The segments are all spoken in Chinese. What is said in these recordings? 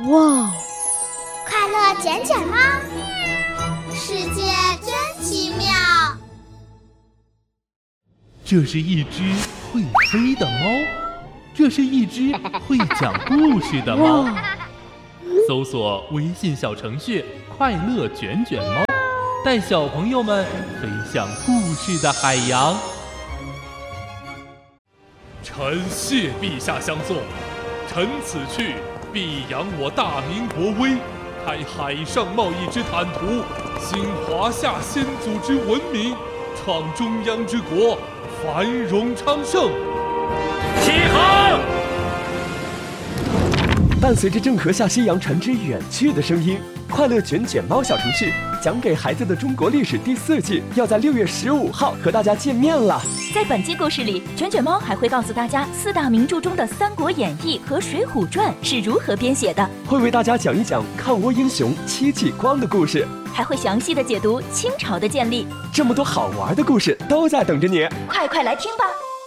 哇！ 快乐卷卷猫，世界真奇妙。 这是一只会飞的猫，这是一只会讲故事的猫。搜索微信小程序快乐卷卷猫，带小朋友们飞向故事的海洋。臣谢陛下相送，臣此去必扬我大明国威，开海上贸易之坦途，兴华夏先祖之文明，创中央之国，繁荣昌盛。 起航！ 伴随着郑和下西洋船只远去的声音，快乐卷卷猫小程序讲给孩子的中国历史第4季要在6月15号和大家见面了。 在本期故事里，卷卷猫还会告诉大家4大名著中的《三国演义》和《水浒传》是如何编写的， 会为大家讲一讲抗倭英雄戚继光的故事， 还会详细的解读清朝的建立。 这么多好玩的故事都在等着你， 快来听吧！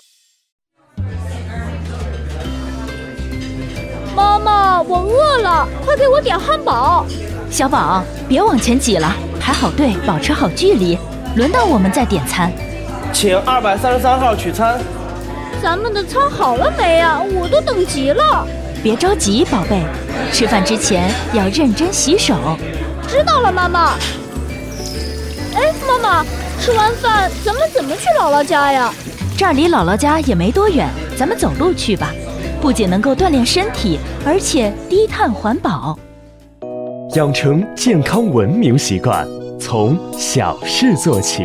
妈妈，我饿了，快给我点汉堡。 小宝，别往前挤了，排好队，保持好距离，轮到我们再点餐。 请233号取餐。 咱们的餐好了没啊？我都等急了。 别着急，宝贝，吃饭之前要认真洗手。 知道了，妈妈。哎，妈妈，吃完饭咱们怎么去姥姥家呀？ 这儿离姥姥家也没多远，咱们走路去吧。不仅能够锻炼身体，而且低碳环保。 养成健康文明习惯，从小事做起。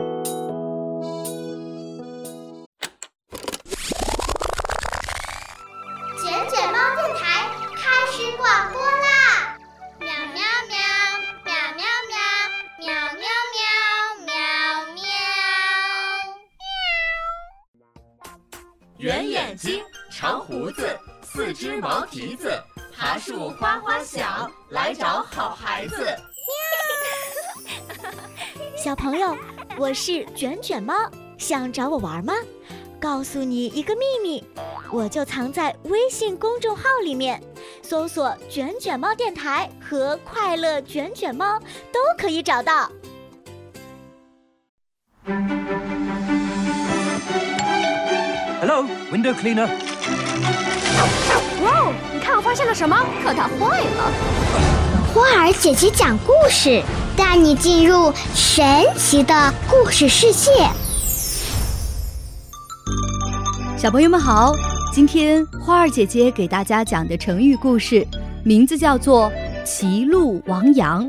卷卷猫电台开始广播啦！喵喵喵，喵喵喵，喵喵喵，喵喵。 圆眼睛，长胡子，4只毛蹄子，爬树花花小，来找好孩子。 小朋友，我是卷卷猫，想找我玩吗？告诉你一个秘密，我就藏在微信公众号里面，搜索卷卷猫电台和快乐卷卷猫都可以找到。 Hello, window cleaner. 哇哦，你看我发现了什么？可它坏了。 花儿姐姐讲故事，带你进入神奇的故事世界。 小朋友们好，今天花儿姐姐给大家讲的成语故事名字叫做歧路亡羊。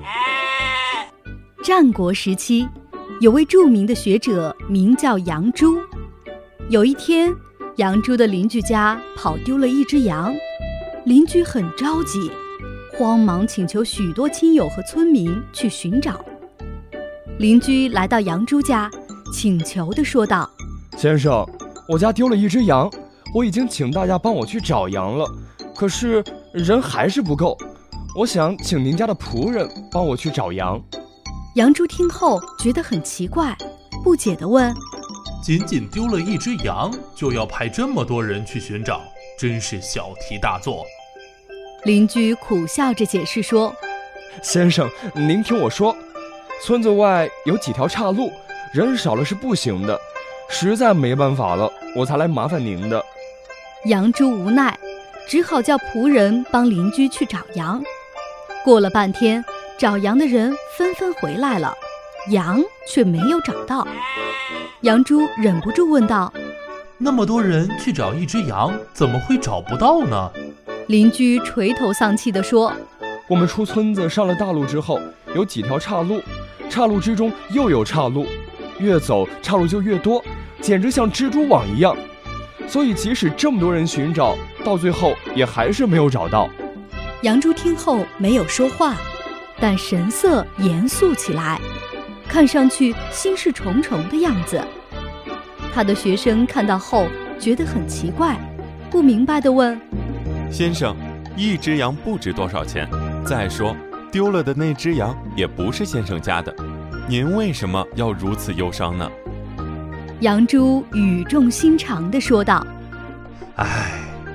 战国时期，有位著名的学者名叫杨朱。有一天，杨朱的邻居家跑丢了一只羊，邻居很着急，慌忙请求许多亲友和村民去寻找。邻居来到杨朱家，请求地说道： 先生，我家丢了一只羊，我已经请大家帮我去找羊了，可是人还是不够，我想请您家的仆人帮我去找羊。 杨朱听后觉得很奇怪，不解地问： 仅仅丢了一只羊，就要派这么多人去寻找，真是小题大做。 邻居苦笑着解释说： 先生，您听我说，村子外有几条岔路，人少了是不行的，实在没办法了，我才来麻烦您的。 杨朱无奈，只好叫仆人帮邻居去找羊。过了半天，找羊的人纷纷回来了，羊却没有找到。杨朱忍不住问道： 那么多人去找一只羊，怎么会找不到呢？ 邻居垂头丧气地说： 我们出村子上了大路之后，有几条岔路，岔路之中又有岔路，越走岔路就越多，简直像蜘蛛网一样，所以即使这么多人寻找，到最后也还是没有找到。 杨朱听后没有说话，但神色严肃起来，看上去心事重重的样子。他的学生看到后觉得很奇怪，不明白地问： 先生，一只羊不值多少钱，再说丢了的那只羊也不是先生家的，您为什么要如此忧伤呢？ 杨朱语重心长地说道：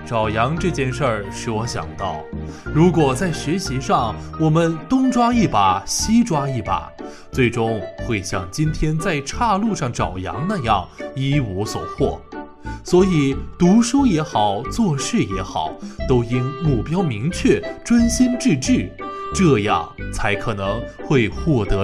找羊这件事儿使我想到，如果在学习上我们东抓一把西抓一把，最终会像今天在岔路上找羊那样一无所获。所以读书也好，做事也好，都应目标明确，专心致志，这样才可能会获得